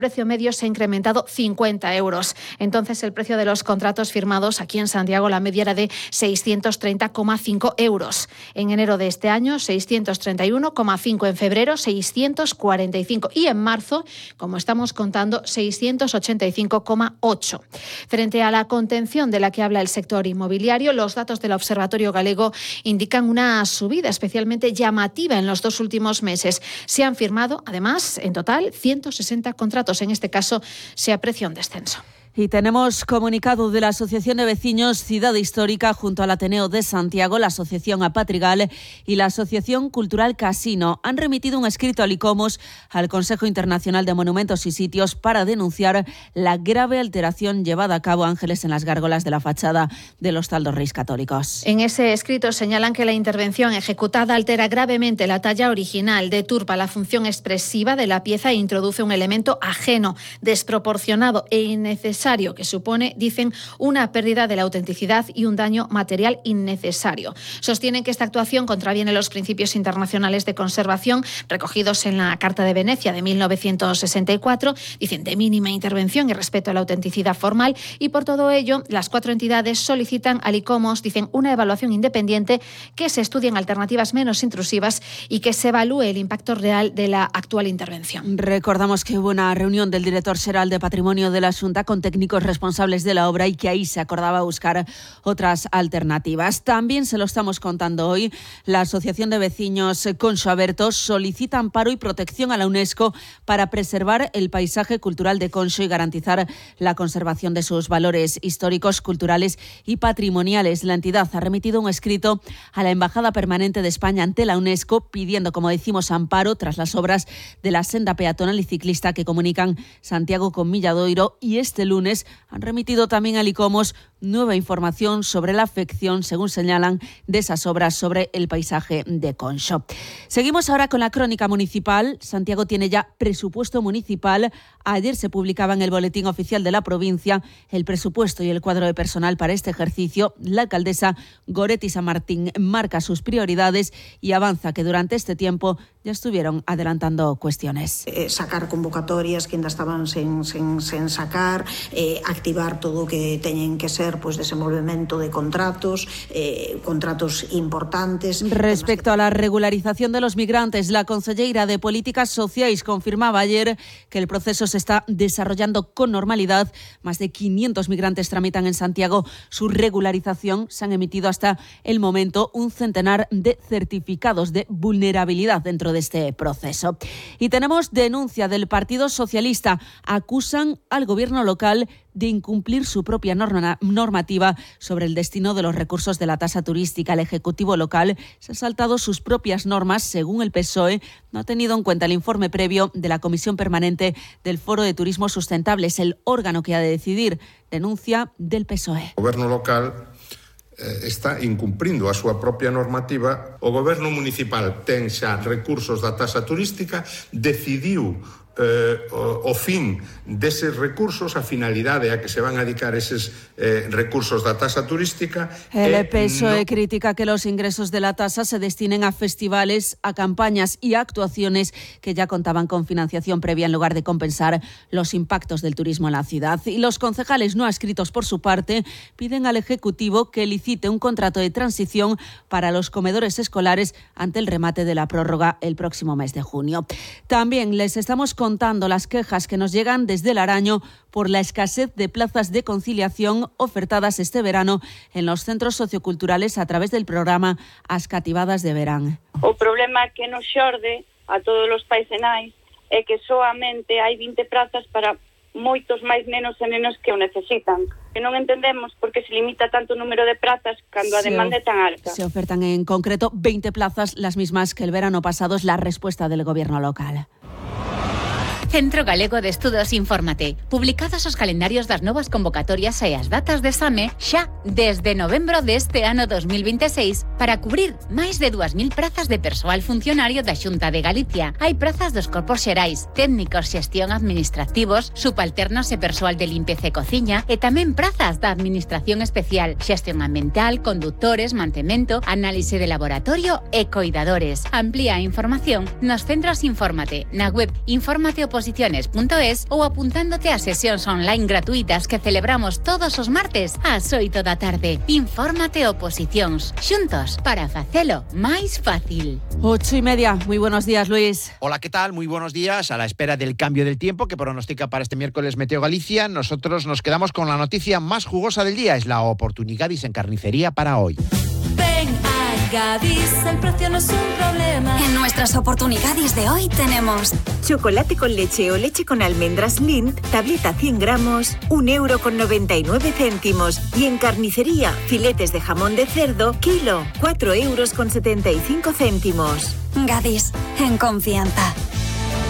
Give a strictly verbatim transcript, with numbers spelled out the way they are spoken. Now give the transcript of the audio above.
precio medio se ha incrementado cincuenta euros. Entonces, el precio de los contratos firmados aquí en Santiago, la media era de seiscientos treinta coma cinco euros. En enero de este año, seiscientos treinta y uno coma cinco, en febrero, seiscientos cuarenta y cinco y en marzo, como estamos contando, seiscientos ochenta y cinco coma ocho. Frente a la contención de la que habla el sector inmobiliario, los datos del Observatorio Galego indican una subida especialmente llamativa en los dos últimos meses. Se han firmado, además, en total, ciento sesenta contratos. En este caso, se aprecia un descenso. Y tenemos comunicado de la Asociación de Vecinos Ciudad Histórica junto al Ateneo de Santiago, la Asociación Apatrigal y la Asociación Cultural Casino. Han remitido un escrito al ICOMOS, al Consejo Internacional de Monumentos y Sitios, para denunciar la grave alteración llevada a cabo, Ángeles, en las gárgolas de la fachada del Hostal dos Reis Católicos. En ese escrito señalan que la intervención ejecutada altera gravemente la talla original, deturpa la función expresiva de la pieza e introduce un elemento ajeno, desproporcionado e innecesario que supone, dicen, una pérdida de la autenticidad y un daño material innecesario. Sostienen que esta actuación contraviene los principios internacionales de conservación recogidos en la Carta de Venecia de mil novecientos sesenta y cuatro, dicen, de mínima intervención y respeto a la autenticidad formal, y por todo ello las cuatro entidades solicitan al ICOMOS, dicen, una evaluación independiente, que se estudien alternativas menos intrusivas y que se evalúe el impacto real de la actual intervención. Recordamos que hubo una reunión del director xeral de Patrimonio de la Xunta con técnicos responsables de la obra y que ahí se acordaba buscar otras alternativas. También se lo estamos contando hoy. La Asociación de Vecinos Conxo Aberto solicita amparo y protección a la UNESCO para preservar el paisaje cultural de Conxo y garantizar la conservación de sus valores históricos, culturales y patrimoniales. La entidad ha remitido un escrito a la Embajada Permanente de España ante la UNESCO pidiendo, como decimos, amparo tras las obras de la senda peatonal y ciclista que comunican Santiago con Milladoiro, y este lunes han remitido también al ICOMOS nueva información sobre la afección, según señalan, de esas obras sobre el paisaje de Conxo. Seguimos ahora con la crónica municipal. Santiago tiene ya presupuesto municipal. Ayer se publicaba en el Boletín Oficial de la provincia el presupuesto y el cuadro de personal para este ejercicio. La alcaldesa Goretti San Martín marca sus prioridades y avanza que durante este tiempo ya estuvieron adelantando cuestiones. Eh, sacar convocatorias que ainda estaban sen, sen, sen sacar, eh, activar todo o que teñen que ser pues, desenvolvemento de contratos, eh, contratos importantes. Respecto a la regularización de los migrantes, la conselleira de Políticas Sociais confirmaba ayer que el proceso se está desarrollando con normalidad. Más de quinientos migrantes tramitan en Santiago su regularización. Se han emitido hasta el momento un centenar de certificados de vulnerabilidad dentro de este proceso. Y tenemos denuncia del Partido Socialista. Acusan al gobierno local de incumplir su propia norma, normativa sobre el destino de los recursos de la tasa turística. El Ejecutivo local se ha saltado sus propias normas. Según el P S O E, no ha tenido en cuenta el informe previo de la Comisión Permanente del Foro de Turismo Sustentable. Es el órgano que ha de decidir. Denuncia del P S O E. O goberno local eh, está incumprindo a súa propia normativa. O goberno municipal ten xa recursos da tasa turística, decidiu Eh, o, o fin deses recursos, a finalidade a que se van a dedicar eses eh, recursos da tasa turística. El eh, P S O E no... critica que los ingresos de la tasa se destinen a festivales, a campañas y a actuaciones que ya contaban con financiación previa en lugar de compensar los impactos del turismo en la ciudad. Y los concejales no adscritos, por su parte, piden al Ejecutivo que licite un contrato de transición para los comedores escolares ante el remate de la prórroga el próximo mes de junio. También les estamos contando las quejas que nos llegan desde Laraño por la escasez de plazas de conciliación ofertadas este verano en los centros socioculturales a través del programa As Cativadas de Verán. O problema que nos xorde a todos os pais e nais é que soamente hai vinte prazas para moitos máis nenos e nenos que o necesitan. Que non entendemos por que se limita tanto o número de plazas cando a demanda é tan alta. Se ofertan en concreto veinte plazas, las mismas que el verano pasado. Es la respuesta del gobierno local. Centro Galego de Estudos Infórmate. Publicados os calendarios das novas convocatorias e as datas de exame xa desde novembro deste ano dos mil veintiséis para cubrir máis de dúas mil prazas de persoal funcionario da Xunta de Galicia. Hai prazas dos corpos xerais, técnicos, xestión administrativos, subalternos e persoal de limpeza e cociña e tamén prazas da Administración Especial, xestión ambiental, condutores, mantemento, análise de laboratorio e coidadores. Amplía a información nos centros Infórmate, na web infórmate oposición oposiciones punto es ou apuntándote a sesións online gratuitas que celebramos todos os martes ás oito da tarde. Infórmate Oposicións, xuntos para facelo máis fácil. Ocho y media. Muy buenos días, Luis. Hola, ¿qué tal? Muy buenos días. A la espera del cambio del tiempo que pronostica para este miércoles Meteo Galicia, nosotros nos quedamos con la noticia más jugosa del día. Es la oportunidad en carnicería para hoy. Ven a Gadis, el precio no es un problema. En nuestras oportunidades de hoy tenemos chocolate con leche o leche con almendras Lindt, tableta cien gramos, un euro con noventa y nueve céntimos. Y en carnicería, filetes de jamón de cerdo, kilo, cuatro euros con setenta y cinco céntimos. Gadis, en confianza.